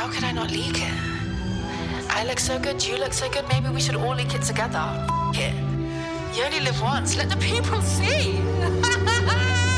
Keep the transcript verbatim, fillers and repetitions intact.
How could I not leak it? I look so good, you look so good, maybe we should all leak it together. F- it. You only live once, let the people see.